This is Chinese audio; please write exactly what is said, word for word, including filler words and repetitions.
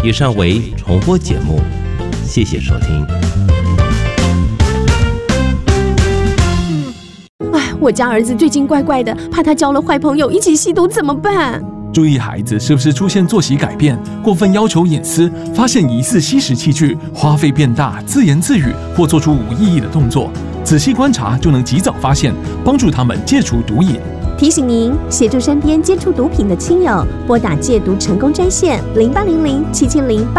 以上为重播节目，谢谢收听。 哎，我家儿子最近怪怪的，怕他交了坏朋友一起吸毒怎么办？ 注意孩子是不是出现作息改变、过分要求隐私、发现疑似吸食器具、花费变大、自言自语或做出无意义的动作，仔细观察就能及早发现，帮助他们戒除毒瘾。 提醒您，协助身边接触毒品的亲友，拨打戒毒成功专线零八零零七七零八。